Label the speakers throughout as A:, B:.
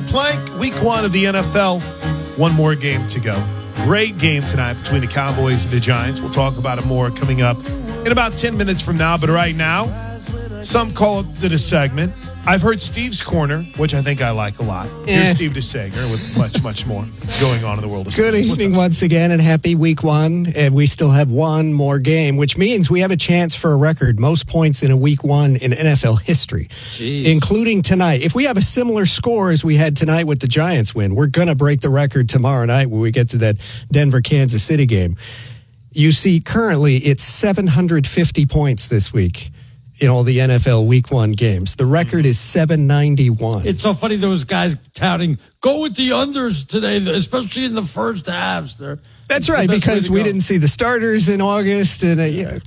A: Plank, week one of the NFL. One more game to go. Great game tonight between the Cowboys and the Giants. We'll talk about it more coming up in about 10 minutes from now. But right now, some call it a segment. I've heard Steve's Corner, which I think I like a lot. Here's Steve DeSager with much, much more going on in the world of sports.
B: Good evening once again, and happy week one. And we still have one more game, which means we have a chance for a record, most points in a week one in NFL history, including tonight. If we have a similar score as we had tonight with the Giants win, we're going to break the record tomorrow night when we get to that Denver-Kansas City game. You see, currently, it's 750 points this week in all the NFL Week 1 games. The record is 791.
C: It's so funny those guys touting, go with the unders today, especially in the first halves.
B: That's right, because we didn't see the starters in August. And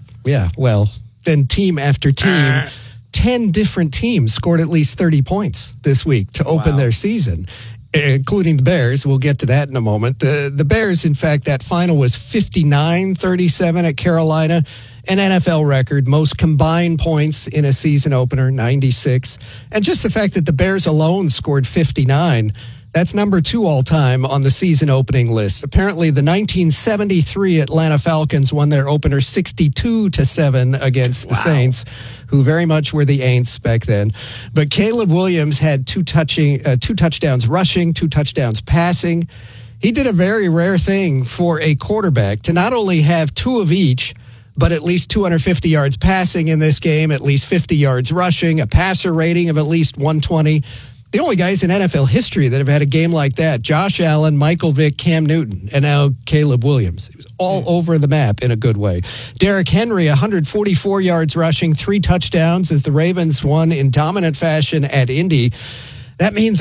B: then team after team, 10 different teams scored at least 30 points this week to open their season, including the Bears. We'll get to that in a moment. The Bears, in fact, that final was 59-37 at Carolina. An NFL record, most combined points in a season opener, 96. And just the fact that the Bears alone scored 59, that's number 2 all-time on the season opening list. Apparently, the 1973 Atlanta Falcons won their opener 62-7 against the Saints, who very much were the Aints back then. But Caleb Williams had two touchdowns rushing, 2 touchdowns passing. He did a very rare thing for a quarterback to not only have 2 of each, but at least 250 yards passing in this game, at least 50 yards rushing, a passer rating of at least 120. The only guys in NFL history that have had a game like that, Josh Allen, Michael Vick, Cam Newton, and now Caleb Williams. It was all over the map in a good way. Derrick Henry, 144 yards rushing, 3 touchdowns as the Ravens won in dominant fashion at Indy. That means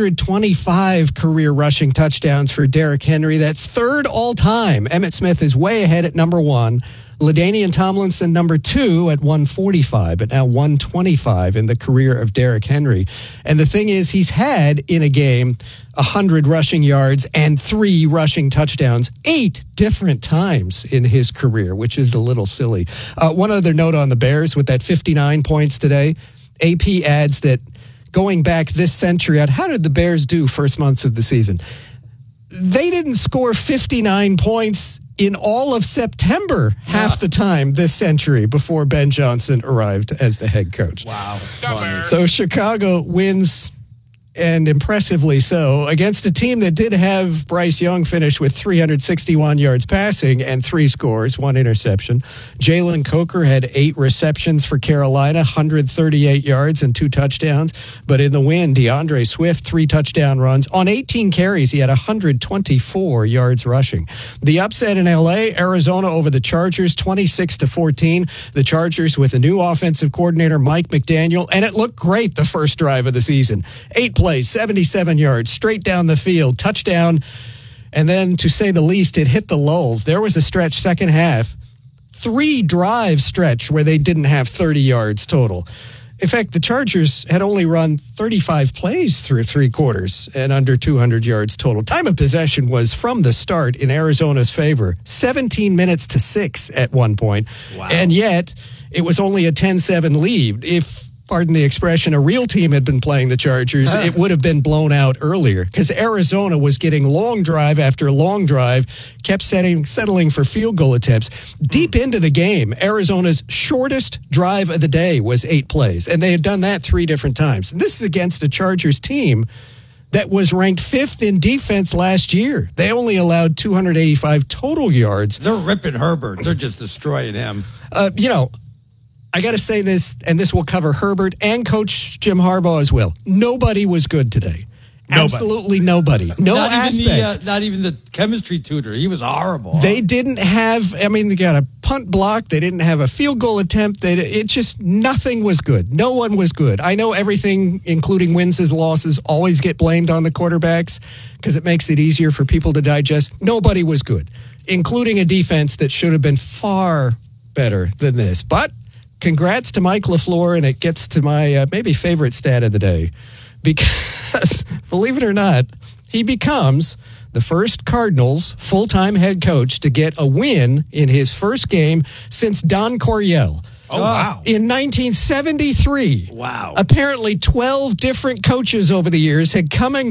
B: 125 career rushing touchdowns for Derrick Henry. That's 3rd all-time. Emmitt Smith is way ahead at number 1. LaDainian Tomlinson, number 2 at 145, but now 125 in the career of Derrick Henry. And the thing is, he's had in a game 100 rushing yards and 3 rushing touchdowns 8 different times in his career, which is a little silly. One other note on the Bears with that 59 points today. AP adds that going back this century, how did the Bears do first months of the season? They didn't score 59 points in all of September, half the time this century before Ben Johnson arrived as the head coach.
C: Wow.
B: So Chicago wins, and impressively so, against a team that did have Bryce Young finish with 361 yards passing and 3 scores, 1 interception. Jalen Coker had 8 receptions for Carolina, 138 yards and 2 touchdowns. But in the win, DeAndre Swift, 3 touchdown runs. On 18 carries, he had 124 yards rushing. The upset in L.A., Arizona over the Chargers, 26-14. The Chargers with a new offensive coordinator, Mike McDaniel, and it looked great the first drive of the season. 8 plays, 77 yards, straight down the field, touchdown. And then, to say the least, it hit the lulls. There was a stretch second half, 3-drive stretch where they didn't have 30 yards total. In fact, the Chargers had only run 35 plays through 3 quarters and under 200 yards total. Time of possession was from the start in Arizona's favor, 17 minutes to 6 at one point. Wow. And yet, it was only a 10-7 lead. If, pardon the expression, a real team had been playing the Chargers, it would have been blown out earlier because Arizona was getting long drive after long drive, kept settling for field goal attempts. Deep into the game, Arizona's shortest drive of the day was 8 plays, and they had done that 3 different times. And this is against a Chargers team that was ranked 5th in defense last year. They only allowed 285 total yards.
C: They're ripping Herbert. They're just destroying him.
B: I got to say this, and this will cover Herbert and Coach Jim Harbaugh as well. Nobody was good today. Absolutely nobody. No aspect.
C: Not even the chemistry tutor. He was horrible.
B: They didn't have, they got a punt block. They didn't have a field goal attempt. Nothing was good. No one was good. I know everything, including wins and losses, always get blamed on the quarterbacks because it makes it easier for people to digest. Nobody was good, including a defense that should have been far better than this. But congrats to Mike LaFleur, and it gets to my maybe favorite stat of the day. Because, believe it or not, he becomes the first Cardinals full-time head coach to get a win in his first game since Don Coryell.
A: Oh, wow.
B: In 1973.
C: Wow.
B: Apparently 12 different coaches over the years had come and